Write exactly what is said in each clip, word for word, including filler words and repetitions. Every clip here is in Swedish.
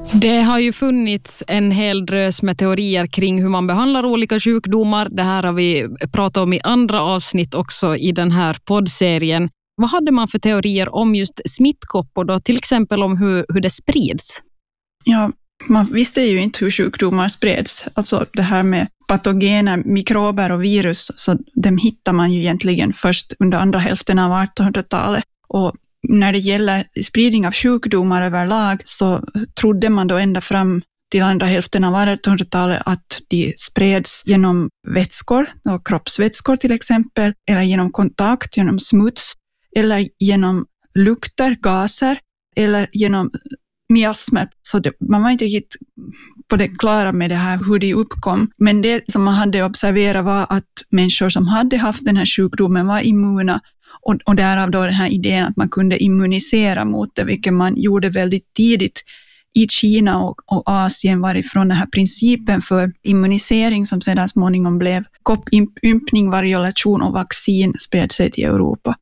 Det har ju funnits en hel drös med teorier kring hur man behandlar olika sjukdomar. Det här har vi pratat om i andra avsnitt också i den här poddserien. Vad hade man för teorier om just smittkoppor då? Till exempel om hur, hur det sprids? Ja, man visste ju inte hur sjukdomar spreds. Alltså det här med patogena, mikrober och virus, så dem hittar man ju egentligen först under andra hälften av artonhundratalet. Och när det gäller spridning av sjukdomar överlag så trodde man då ända fram till andra hälften av artonhundratalet att de spreds genom vätskor, och kroppsvätskor till exempel, eller genom kontakt, genom smuts, eller genom lukter, gaser, eller genom miasmer. Så det, man var inte riktigt på det klara med det här, hur det uppkom. Men det som man hade observerat var att människor som hade haft den här sjukdomen var immuna. Och, och därav då den här idén att man kunde immunisera mot det, vilket man gjorde väldigt tidigt i Kina och, och Asien, varifrån den här principen för immunisering som sedan småningom blev koppympning, variolation och vaccin spred sig till Europa.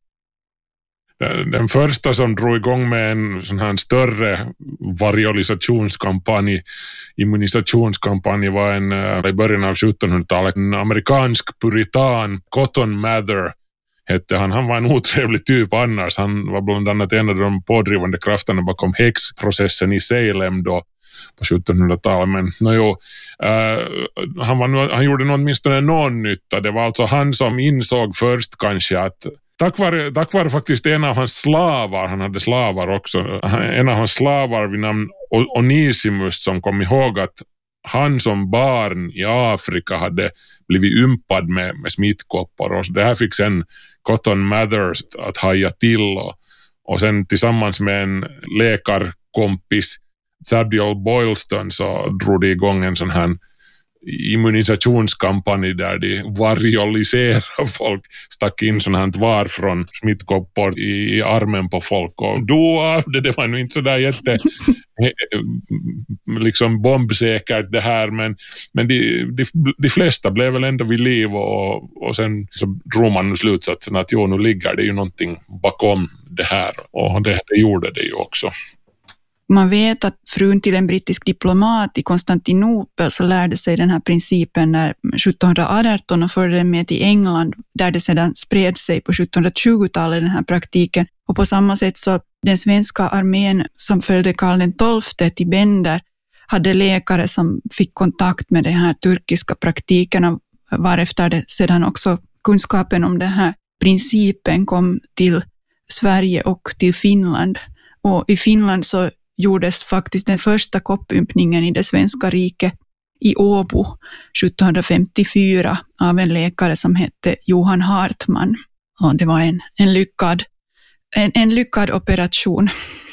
Den första som drog igång med en sån här större varialisationskampanj, immunisationskampanj, var en, i början av sjuttonhundratalet, en amerikansk puritan, Cotton Mather hette han. Han var en otrevlig typ annars. Han var bland annat en av de pådrivande krafterna bakom häxprocessen i Salem då på sjuttonhundratalet. Men no, jo, uh, han, var, han gjorde åtminstone någon nytta. Det var alltså han som insåg först kanske att Tack vare, tack vare faktiskt en av hans slavar, han hade slavar också, en av hans slavar vid namn Onesimus som kom ihåg att han som barn i Afrika hade blivit ympad med, med smittkoppor. Och det här fick sen Cotton Mather att haja till och, och sen tillsammans med en läkarkompis, Samuel Boylston, så drog det igång en sån här immunisationskampanj där de varioliserar folk, stack in sån här var från smittkoppor i, i armen på folk och då av det, det var nog inte så där jätte liksom bombsäkert det här, men, men de, de, de flesta blev väl ändå vid liv och, och sen så drog man slutsatsen att jo, nu ligger det ju någonting bakom det här och det, det gjorde det ju också. Man vet att frun till en brittisk diplomat i Konstantinopel så lärde sig den här principen när sjuttonhundraarton och förde den med till England, där det sedan spred sig på sjuttonhundratjugotalet, den här praktiken. Och på samma sätt så den svenska armén som följde Karl den tolfte till Bender hade läkare som fick kontakt med den här turkiska praktiken, och varefter det sedan också kunskapen om den här principen kom till Sverige och till Finland. Och i Finland så gjordes faktiskt den första koppympningen i det svenska riket i Åbo sjuttonhundrafemtiofyra av en läkare som hette Johan Hartman. Och det var en, en, lyckad, en, en lyckad operation.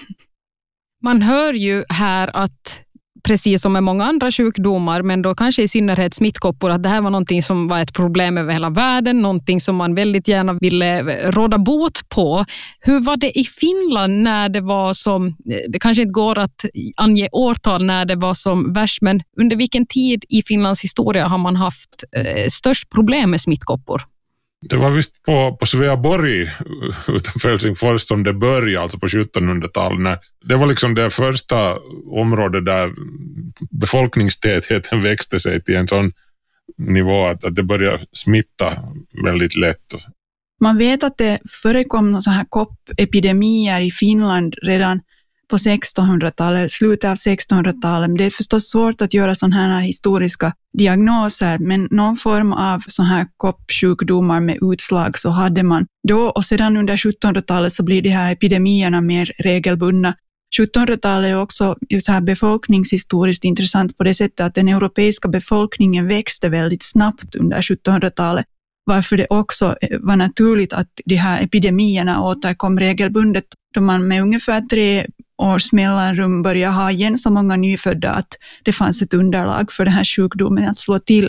Man hör ju här att precis som med många andra sjukdomar, men då kanske i synnerhet smittkoppor, att det här var någonting som var ett problem över hela världen, någonting som man väldigt gärna ville råda bot på. Hur var det i Finland när det var som, det kanske inte går att ange årtal när det var som värst, men under vilken tid i Finlands historia har man haft eh, störst problem med smittkoppor? Det var visst på, på Sveaborg utanför Helsingfors som det började, alltså på sjuttonhundratalet. Det var liksom det första området där befolkningstätheten växte sig till en sån nivå att, att det började smitta väldigt lätt. Man vet att det förekom så här koppepidemier i Finland redan på sextonhundratalet, slutet av sextonhundratalet. Det är förstås svårt att göra sådana här historiska diagnoser, men någon form av sådana här koppsjukdomar med utslag så hade man då, och sedan under sjuttonhundratalet så blir de här epidemierna mer regelbundna. sjuttonhundratalet är också så här befolkningshistoriskt intressant på det sättet att den europeiska befolkningen växte väldigt snabbt under sjuttonhundratalet, varför det också var naturligt att de här epidemierna återkom regelbundet då man med ungefär tre års mellanrum började ha igen så många nyfödda att det fanns ett underlag för den här sjukdomen att slå till.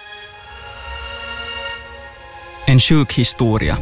En sjuk historia.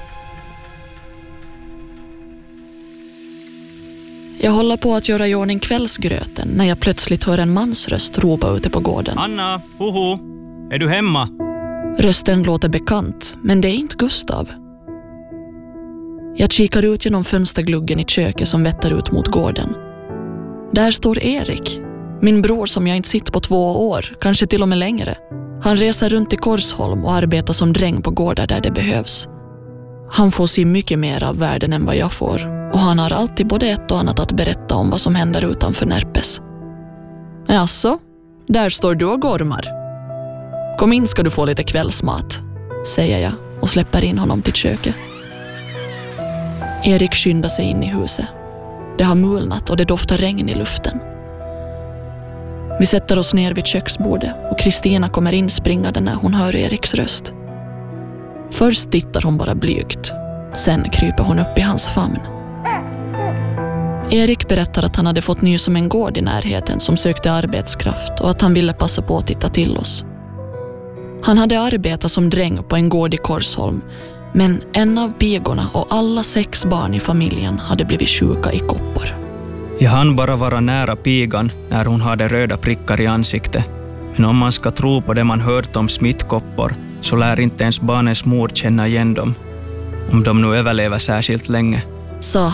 Jag håller på att göra i ordning kvällsgröten när jag plötsligt hör en mans röst ropa ute på gården. Anna, hoho, är du hemma? Rösten låter bekant, men det är inte Gustav. Jag kikar ut genom fönstergluggen i köket som vetter ut mot gården. Där står Erik, Min bror som jag inte sitter på två år, kanske till och med längre. Han reser runt i Korsholm och arbetar som dräng på gårdar där det behövs. Han får se mycket mer av världen än vad jag får. Och han har alltid både ett och annat att berätta om vad som händer utanför Närpes. Jaså, där står du och gormar. Kom in ska du få lite kvällsmat, säger jag och släpper in honom till köket. Erik skyndar sig in i huset. Det har mulnat och det doftar regn i luften. Vi sätter oss ner vid köksbordet och Kristina kommer in springande när hon hör Eriks röst. Först tittar hon bara blygt. Sen kryper hon upp i hans famn. Erik berättar att han hade fått nys om en gård i närheten som sökte arbetskraft och att han ville passa på att titta till oss. Han hade arbetat som dräng på en gård i Korsholm, men en av pigorna och alla sex barn i familjen hade blivit sjuka i koppor. Jag hann bara vara nära pigan när hon hade röda prickar i ansiktet. Men om man ska tro på det man hört om smittkoppor så lär inte ens barnens mor känna igen dem. Om de nu överlever särskilt länge. Sa